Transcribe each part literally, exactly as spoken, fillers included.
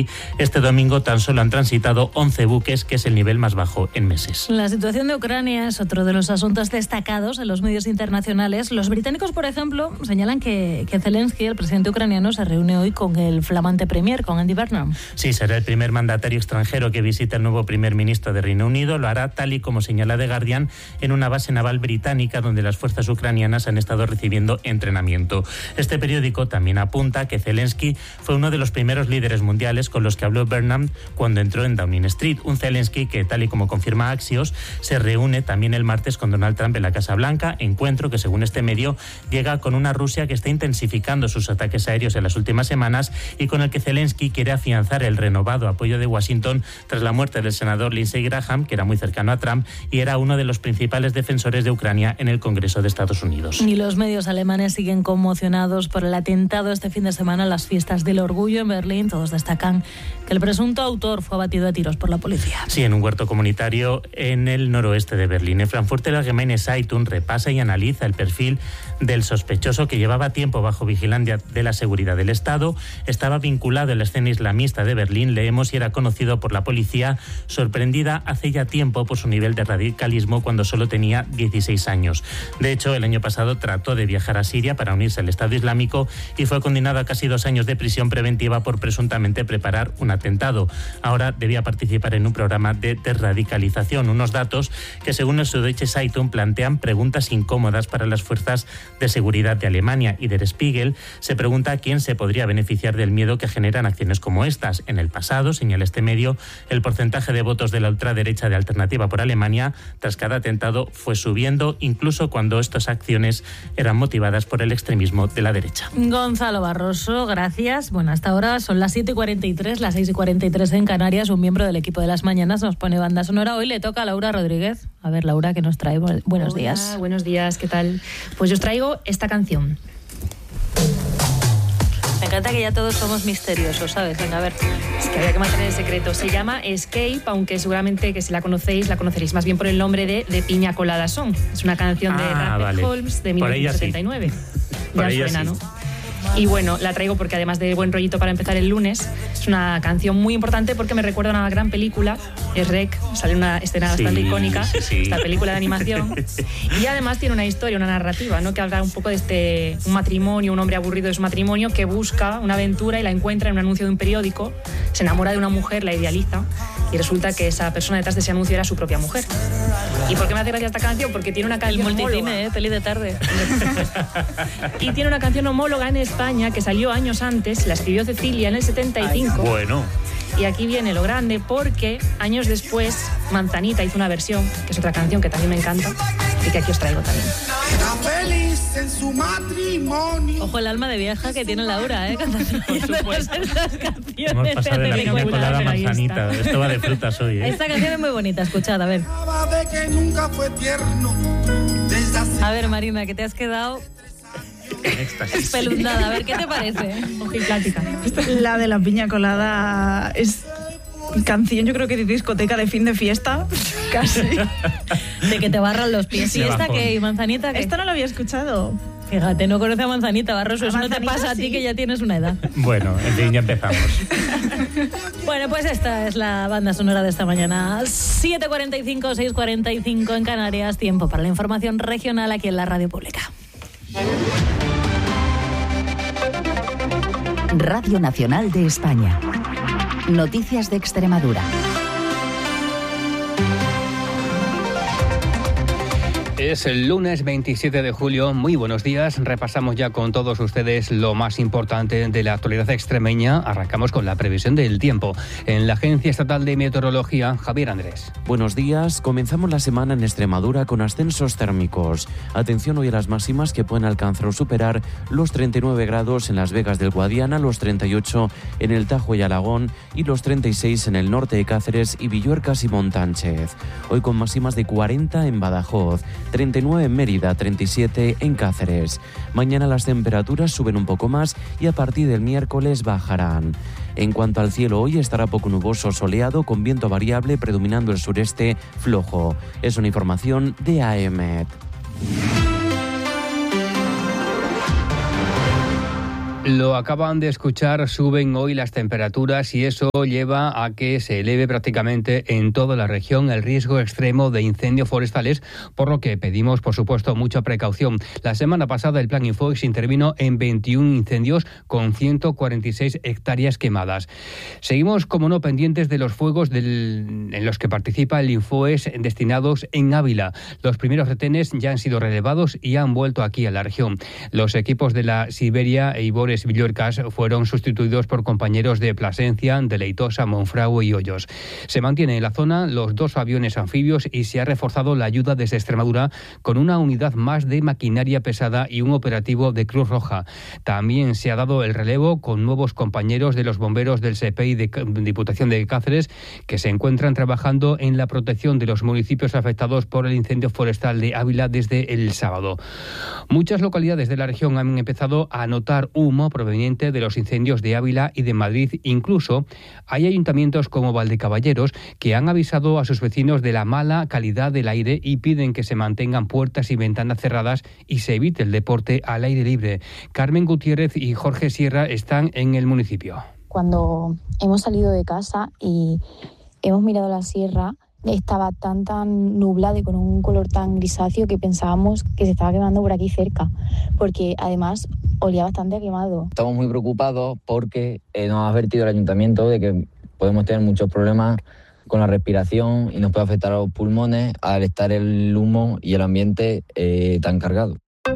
Zelensky. Este domingo tan solo han transitado once buques, que es el nivel más bajo en meses. La situación de Ucrania es otro de los asuntos destacados en los medios internacionales. Los británicos, por ejemplo, señalan que, que Zelensky, el presidente ucraniano, se reúne hoy con el flamante premier, con Andy Burnham. Sí, será el primer mandatario extranjero que visita el nuevo primer ministro de Reino Unido. Lo hará, tal y como señala The Guardian, en una base naval británica donde las fuerzas ucranianas han estado recibiendo entrenamiento. Este periódico también apunta que Zelensky fue uno de los primeros líderes mundiales con los que habló Burnham cuando entró en Downing Street. Un Zelensky que, tal y como confirma Axios, se reúne también el martes con Donald Trump en la Casa Blanca, encuentro que, según este medio, llega con una Rusia que está intensificando sus ataques aéreos en las últimas semanas y con el que Zelensky quiere afianzar el renovado apoyo de Washington tras la muerte del senador Lindsey Graham, que era muy cercano a Trump y era uno de los principales defensores de Ucrania en el Congreso de Estados Unidos. Y los medios alemanes siguen conmocionados por el atentado este fin de semana en las fiestas del orgullo en Berlín. Todos destacan que el presunto autor fue abatido a tiros por la policía. Sí, en un huerto comunitario en el noroeste de Berlín. En Frankfurt el Allgemeine Zeitung repasa y analiza el perfil del sospechoso, que llevaba tiempo bajo vigilancia de la seguridad del Estado. Estaba vinculado a la escena islamista de Berlín, leemos, y era conocido por la policía, sorprendida hace ya tiempo por su nivel de radicalismo cuando solo tenía dieciséis años. De hecho, el año pasado trató de viajar a Siria para unirse al Estado Islámico y fue condenado a casi dos años de prisión preventiva por presuntamente preparar un atentado. Ahora debía participar en un programa de desradicalización. Unos datos que, según el Süddeutsche Zeitung, plantean preguntas incómodas para las fuerzas de seguridad de Alemania. Y Der Spiegel se pregunta quién se podría beneficiar del miedo que generan acciones como estas. En el pasado, señala este medio, el porcentaje de votos de la ultraderecha de Alternativa por Alemania tras cada atentado fue subiendo, incluso cuando estas acciones eran motivadas por el extremismo de la derecha. Gonzalo Barroso, gracias. Bueno, hasta ahora son las siete y cuarenta y tres, las seis y cuarenta y tres en Canarias. Un miembro del equipo de Las Mañanas nos pone banda sonora. Hoy le toca a Laura Rodríguez. A ver, Laura, ¿qué nos trae? Buenos Hola, días. Buenos días, ¿qué tal? Pues yo os traigo esta canción. Me encanta que ya todos somos misteriosos, ¿sabes? Venga, a ver. Es que había que mantener el secreto. Se llama Escape, aunque seguramente que si la conocéis, la conoceréis más bien por el nombre de De Piña Colada Son. Es una canción de ah, Rupert vale. Holmes de mil novecientos setenta y nueve. Por Ya suena, sí. ¿no? Y bueno, la traigo porque además de buen rollito para empezar el lunes, es una canción muy importante porque me recuerda a una gran película, es Rec, sale una escena Sí, bastante icónica, sí, sí. esta película de animación, y además tiene una historia, una narrativa, ¿no? Que habla un poco de este un matrimonio, un hombre aburrido de su matrimonio que busca una aventura y la encuentra en un anuncio de un periódico, se enamora de una mujer, la idealiza, y resulta que esa persona detrás de ese anuncio era su propia mujer. ¿Y por qué me hace gracia esta canción? Porque tiene una canción El multicine, homóloga. ¿eh? Peli de tarde. Y tiene una canción homóloga en España que salió años antes, la escribió Cecilia en el setenta y cinco. Bueno. Y aquí viene lo grande porque años después Manzanita hizo una versión, que es otra canción que también me encanta y que aquí os traigo también. Feliz en su matrimonio. Ojo el alma de vieja que tiene Laura, ¿eh? Cantando Por supuesto. esas canciones. Hemos pasado de la piña película, colada a pero ahí manzanita. está. Esto va de frutas hoy, ¿eh? Esta canción es muy bonita, escuchad, a ver. De que nunca fue tierno. Desde hace A ver, Marina, que te has quedado Éxtasis. espelundada. A ver, ¿qué te parece? Ojiplática. La de la piña colada es canción, yo creo que de discoteca de fin de fiesta, casi. De que te barran los pies. ¿Y De esta bajón. qué? ¿Y Manzanita qué? Esto no lo había escuchado. Fíjate, no conoce a Manzanita, Barroso. A Eso no te Manzanita, pasa a ti sí. que ya tienes una edad. Bueno, en fin, ya empezamos. Bueno, pues esta es la banda sonora de esta mañana. siete cuarenta y cinco, seis cuarenta y cinco en Canarias. Tiempo para la información regional aquí en la Radio Pública. Radio Nacional de España. Noticias de Extremadura. Es el lunes veintisiete de julio. Muy buenos días. Repasamos ya con todos ustedes lo más importante de la actualidad extremeña. Arrancamos con la previsión del tiempo. En la Agencia Estatal de Meteorología, Javier Andrés. Buenos días. Comenzamos la semana en Extremadura con ascensos térmicos. Atención hoy a las máximas que pueden alcanzar o superar los treinta y nueve grados en Las Vegas del Guadiana, los treinta y ocho en el Tajo y Alagón y los treinta y seis en el norte de Cáceres y Villuercas y Montánchez. Hoy con máximas de cuarenta en Badajoz, treinta y nueve en Mérida, treinta y siete en Cáceres. Mañana las temperaturas suben un poco más y a partir del miércoles bajarán. En cuanto al cielo, hoy estará poco nuboso, soleado, con viento variable, predominando el sureste flojo. Es una información de A E M E T. Lo acaban de escuchar, suben hoy las temperaturas y eso lleva a que se eleve prácticamente en toda la región el riesgo extremo de incendios forestales, por lo que pedimos, por supuesto, mucha precaución. La semana pasada el Plan Infoex intervino en veintiún incendios con ciento cuarenta y seis hectáreas quemadas. Seguimos, como no, pendientes de los fuegos del, en los que participa el Infoex destinados en Ávila. Los primeros retenes ya han sido relevados y han vuelto aquí a la región. Los equipos de la Siberia e Ibores Villuercas fueron sustituidos por compañeros de Plasencia, de Leitosa, Monfragüe y Hoyos. Se mantiene en la zona los dos aviones anfibios y se ha reforzado la ayuda desde Extremadura con una unidad más de maquinaria pesada y un operativo de Cruz Roja. También se ha dado el relevo con nuevos compañeros de los bomberos del S E P E y de Diputación de Cáceres que se encuentran trabajando en la protección de los municipios afectados por el incendio forestal de Ávila desde el sábado. Muchas localidades de la región han empezado a notar humo proveniente de los incendios de Ávila y de Madrid. Incluso hay ayuntamientos como Valdecaballeros que han avisado a sus vecinos de la mala calidad del aire y piden que se mantengan puertas y ventanas cerradas y se evite el deporte al aire libre. Carmen Gutiérrez y Jorge Sierra están en el municipio. Cuando hemos salido de casa y hemos mirado la sierra, estaba tan tan nublada y con un color tan grisáceo que pensábamos que se estaba quemando por aquí cerca, porque además olía bastante a quemado. Estamos muy preocupados porque eh, nos ha advertido el ayuntamiento de que podemos tener muchos problemas con la respiración y nos puede afectar a los pulmones al estar el humo y el ambiente eh, tan cargado.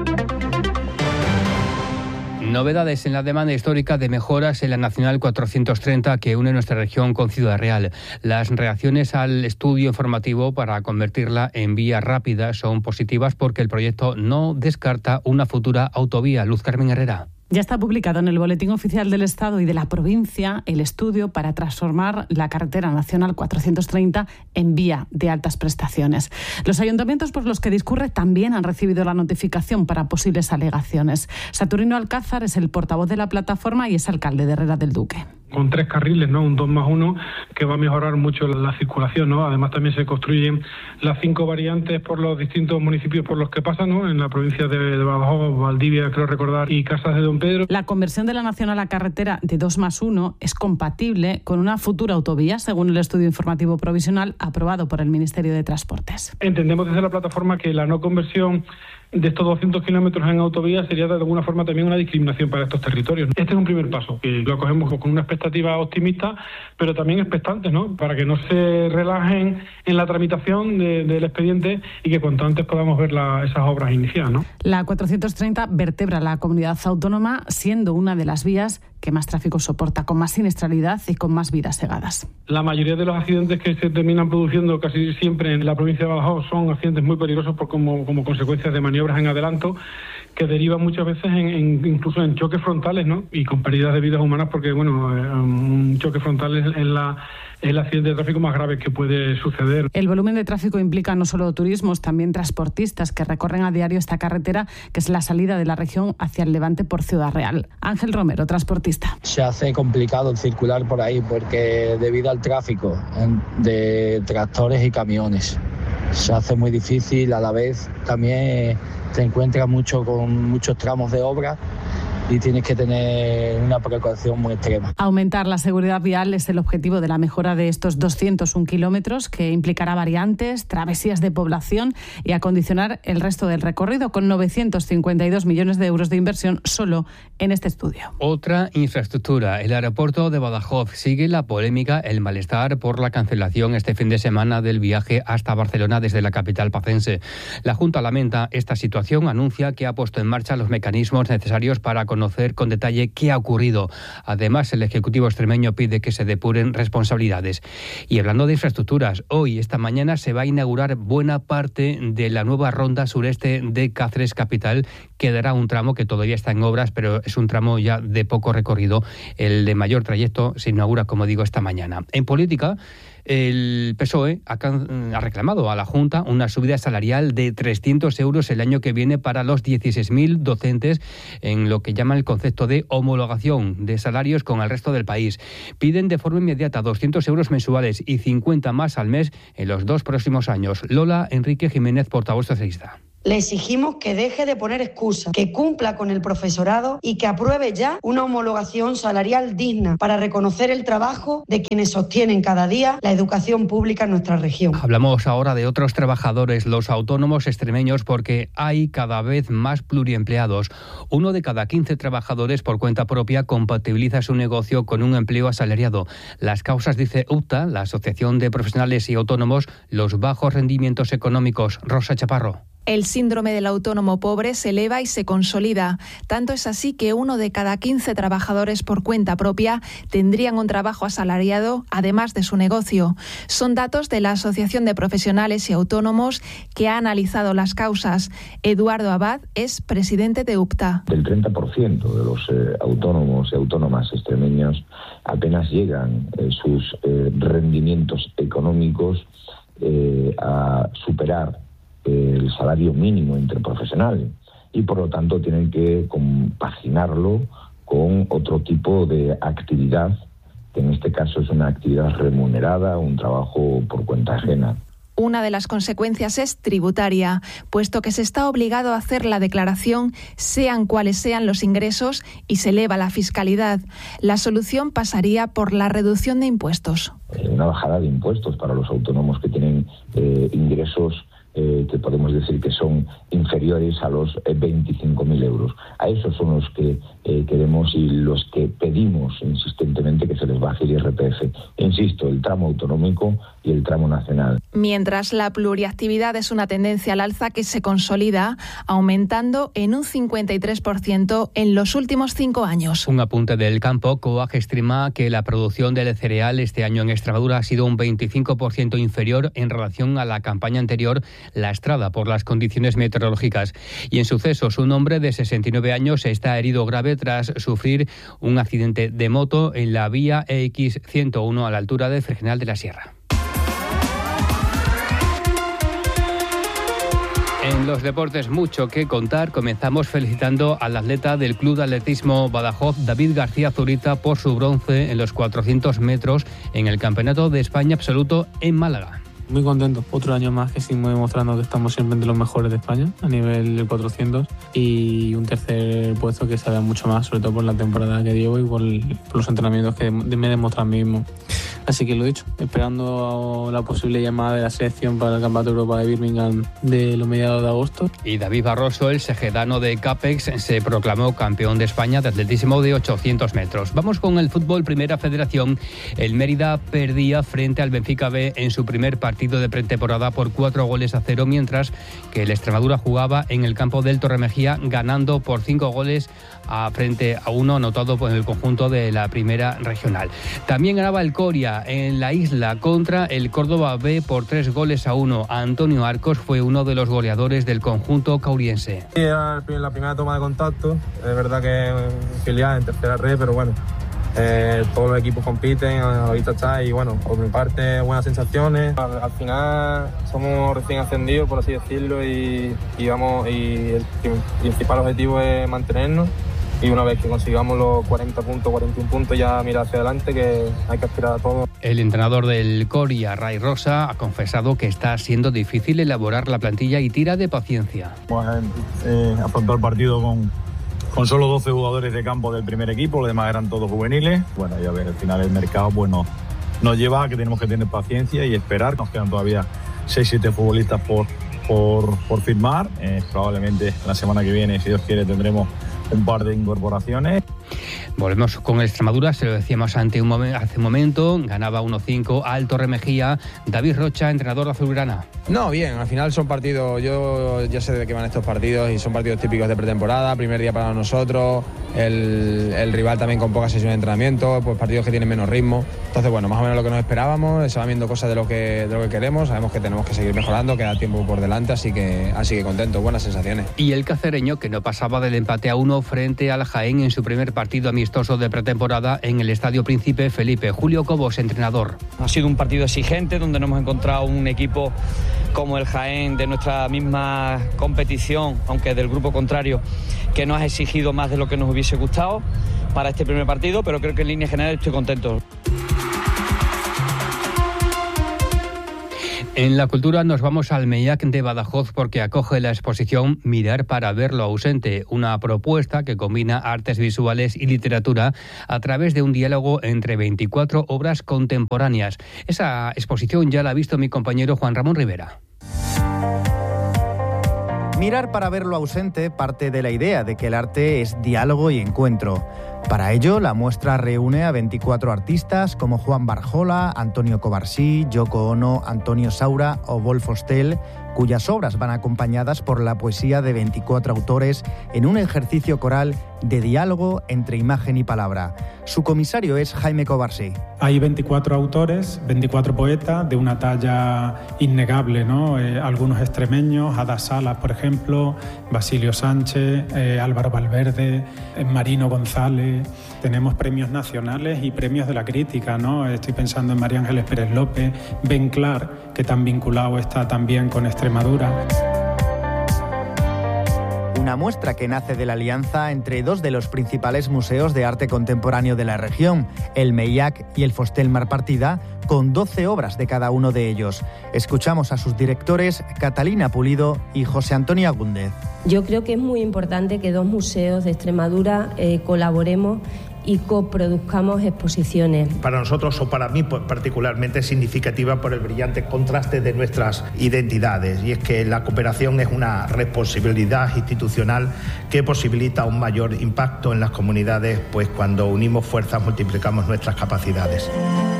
Novedades en la demanda histórica de mejoras en la Nacional cuatrocientos treinta que une nuestra región con Ciudad Real. Las reacciones al estudio informativo para convertirla en vía rápida son positivas porque el proyecto no descarta una futura autovía. Luz Carmen Herrera. Ya está publicado en el Boletín Oficial del Estado y de la provincia el estudio para transformar la carretera nacional cuatrocientos treinta en vía de altas prestaciones. Los ayuntamientos por los que discurre también han recibido la notificación para posibles alegaciones. Saturnino Alcázar es el portavoz de la plataforma y es alcalde de Herrera del Duque. Con tres carriles, ¿no? Un dos más uno que va a mejorar mucho la circulación, ¿no? Además también se construyen las cinco variantes por los distintos municipios por los que pasan, ¿no? En la provincia de, de Badajoz, Valdivia, creo recordar, y Casas de Don Pedro. La conversión de la nacional a carretera de dos más uno es compatible con una futura autovía, según el estudio informativo provisional aprobado por el Ministerio de Transportes. Entendemos desde la plataforma que la no conversión de estos doscientos kilómetros en autovía sería de alguna forma también una discriminación para estos territorios. Este es un primer paso, que lo acogemos con una expectativa optimista, pero también expectante, ¿no? Para que no se relajen en la tramitación de, del expediente y que cuanto antes podamos ver la, esas obras iniciadas, ¿no? La cuatrocientos treinta vertebra la comunidad autónoma, siendo una de las vías que más tráfico soporta, con más siniestralidad y con más vidas cegadas. La mayoría de los accidentes que se terminan produciendo casi siempre en la provincia de Badajoz son accidentes muy peligrosos por como, como consecuencia de maniobras en adelanto que derivan muchas veces en, en, incluso en choques frontales, ¿no? Y con pérdidas de vidas humanas porque, bueno, un choque frontal es, es la... el accidente de tráfico más grave que puede suceder. El volumen de tráfico implica no solo turismos, también transportistas que recorren a diario esta carretera, que es la salida de la región hacia el Levante por Ciudad Real. Ángel Romero, transportista. Se hace complicado circular por ahí porque debido al tráfico de tractores y camiones se hace muy difícil. A la vez también te encuentras mucho con muchos tramos de obra y tienes que tener una precaución muy extrema. Aumentar la seguridad vial es el objetivo de la mejora de estos doscientos un kilómetros, que implicará variantes, travesías de población y acondicionar el resto del recorrido, con novecientos cincuenta y dos millones de euros de inversión solo en este estudio. Otra infraestructura, el aeropuerto de Badajoz. Sigue la polémica, el malestar por la cancelación este fin de semana del viaje hasta Barcelona desde la capital pacense. La Junta lamenta esta situación, anuncia que ha puesto en marcha los mecanismos necesarios para conocer conocer con detalle qué ha ocurrido. Además, el Ejecutivo extremeño pide que se depuren responsabilidades. Y hablando de infraestructuras, hoy, esta mañana, se va a inaugurar buena parte de la nueva ronda sureste de Cáceres capital. Quedará un tramo que todavía está en obras, pero es un tramo ya de poco recorrido. El de mayor trayecto se inaugura, como digo, esta mañana. En política, el P S O E ha, ha reclamado a la Junta una subida salarial de trescientos euros el año que viene para los dieciséis mil docentes en lo que llaman el concepto de homologación de salarios con el resto del país. Piden de forma inmediata doscientos euros mensuales y cincuenta más al mes en los dos próximos años. Lola Enrique Jiménez, portavoz socialista. Le exigimos que deje de poner excusas, que cumpla con el profesorado y que apruebe ya una homologación salarial digna para reconocer el trabajo de quienes sostienen cada día la educación pública en nuestra región. Hablamos ahora de otros trabajadores, los autónomos extremeños, porque hay cada vez más pluriempleados. Uno de cada quince trabajadores por cuenta propia compatibiliza su negocio con un empleo asalariado. Las causas, dice UPTA, la Asociación de Profesionales y Autónomos, los bajos rendimientos económicos. Rosa Chaparro. El síndrome del autónomo pobre se eleva y se consolida. Tanto es así que uno de cada quince trabajadores por cuenta propia tendrían un trabajo asalariado, además de su negocio. Son datos de la Asociación de Profesionales y Autónomos, que ha analizado las causas. Eduardo Abad es presidente de UPTA. El treinta por ciento de los eh, autónomos y autónomas extremeños apenas llegan eh, sus eh, rendimientos económicos eh, a superar el salario mínimo interprofesional y por lo tanto tienen que compaginarlo con otro tipo de actividad, que en este caso es una actividad remunerada, un trabajo por cuenta ajena. Una de las consecuencias es tributaria, puesto que se está obligado a hacer la declaración, sean cuales sean los ingresos, y se eleva la fiscalidad. La solución pasaría por la reducción de impuestos. Una bajada de impuestos para los autónomos que tienen eh, ingresos Eh, que podemos decir que son inferiores a los eh, veinticinco mil euros. A esos son los que eh, queremos y los que pedimos insistentemente que se les baje el I R P F. Insisto, el tramo autonómico y el tramo nacional. Mientras la pluriactividad es una tendencia al alza que se consolida, aumentando en un cincuenta y tres por ciento en los últimos cinco años. Un apunte del campo. COAG estima que la producción del cereal este año en Extremadura ha sido un veinticinco por ciento inferior en relación a la campaña anterior, lastrada por las condiciones meteorológicas. Y en sucesos, un hombre de sesenta y nueve años está herido grave tras sufrir un accidente de moto en la vía E X ciento uno a la altura de Fregenal de la Sierra. En los deportes mucho que contar. Comenzamos felicitando al atleta del Club de Atletismo Badajoz, David García Zurita, por su bronce en los cuatrocientos metros en el Campeonato de España Absoluto en Málaga. Muy contento, otro año más que seguimos demostrando que estamos siempre entre los mejores de España a nivel del cuatrocientos, y un tercer puesto que sabe mucho más, sobre todo por la temporada que llevo y por, el, por los entrenamientos que me demuestran a mí mismo. Así que lo dicho, esperando la posible llamada de la selección para el Campeonato de Europa de Birmingham de los mediados de agosto. Y David Barroso, el segedano de CAPEX, se proclamó campeón de España de atletismo de ochocientos metros. Vamos con el fútbol, Primera Federación. El Mérida perdía frente al Benfica B en su primer partido de pretemporada por cuatro goles a cero, mientras que el Extremadura jugaba en el campo del Torremejía ganando por cinco goles a frente a uno, anotado por el conjunto de la Primera Regional. También ganaba el Coria en la isla contra el Córdoba B por tres goles a uno. Antonio Arcos fue uno de los goleadores del conjunto cauriense. Sí, era la primera toma de contacto, es verdad que en filial, en tercera red, pero bueno, eh, todos los equipos compiten, a la vista está, y bueno, por mi parte, buenas sensaciones. Al, al final somos recién ascendidos, por así decirlo, y, y, vamos, y el principal objetivo es mantenernos. Y una vez que consigamos los cuarenta puntos, cuarenta y uno puntos, ya mirar hacia adelante, que hay que aspirar a todo. El entrenador del Coria, Ray Rosa, ha confesado que está siendo difícil elaborar la plantilla y tira de paciencia. Pues, eh, afrontó el partido con, con solo doce jugadores de campo del primer equipo, los demás eran todos juveniles. Bueno, ya ves, al final el mercado pues, nos, nos lleva a que tenemos que tener paciencia y esperar. Nos quedan todavía seis siete futbolistas por, por, por firmar. Eh, probablemente la semana que viene, si Dios quiere, tendremos un par de incorporaciones. Volvemos con el Extremadura, se lo decíamos ante un momen- hace un momento, ganaba uno cinco al Torremejía. David Rocha, entrenador de azulgrana. No, bien, al final son partidos, yo ya sé de qué van estos partidos y son partidos típicos de pretemporada, primer día para nosotros, el, el rival también con poca sesión de entrenamiento, pues partidos que tienen menos ritmo. Entonces, bueno, más o menos lo que nos esperábamos, se van viendo cosas de lo que, de lo que queremos, sabemos que tenemos que seguir mejorando, queda tiempo por delante, así que, así que contento, buenas sensaciones. Y el cacereño, que no pasaba del empate a uno frente al Jaén en su primer partido amistoso de pretemporada en el Estadio Príncipe Felipe. Julio Cobos, entrenador. Ha sido un partido exigente donde nos hemos encontrado un equipo como el Jaén de nuestra misma competición, aunque del grupo contrario, que nos ha exigido más de lo que nos hubiese gustado para este primer partido, pero creo que en línea general estoy contento. En la cultura nos vamos al Meiac de Badajoz porque acoge la exposición Mirar para ver lo ausente, una propuesta que combina artes visuales y literatura a través de un diálogo entre veinticuatro obras contemporáneas. Esa exposición ya la ha visto mi compañero Juan Ramón Rivera. Mirar para ver lo ausente parte de la idea de que el arte es diálogo y encuentro. Para ello, la muestra reúne a veinticuatro artistas como Juan Barjola, Antonio Covarsí, Yoko Ono, Antonio Saura o Wolf Hostel, cuyas obras van acompañadas por la poesía de veinticuatro autores en un ejercicio coral de diálogo entre imagen y palabra. Su comisario es Jaime Covarsí. Hay veinticuatro autores, veinticuatro poetas de una talla innegable, ¿no? Eh, algunos extremeños, Ada Salas, por ejemplo, Basilio Sánchez, eh, Álvaro Valverde, eh, Marino González. Tenemos premios nacionales y premios de la crítica, ¿no? Estoy pensando en María Ángeles Pérez López, Ben Clark, que tan vinculado está también con Extremadura. Una muestra que nace de la alianza entre dos de los principales museos de arte contemporáneo de la región, el Meiac y el Fostel Mar Partida, con doce obras de cada uno de ellos. Escuchamos a sus directores, Catalina Pulido y José Antonio Agúndez. Yo creo que es muy importante que dos museos de Extremadura eh, colaboremos y coproduzcamos exposiciones. Para nosotros, o para mí pues, particularmente, es significativa por el brillante contraste de nuestras identidades, y es que la cooperación es una responsabilidad institucional que posibilita un mayor impacto en las comunidades, pues cuando unimos fuerzas multiplicamos nuestras capacidades.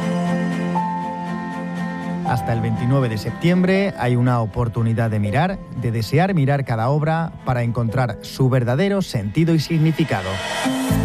Hasta el veintinueve de septiembre hay una oportunidad de mirar, de desear mirar cada obra para encontrar su verdadero sentido y significado.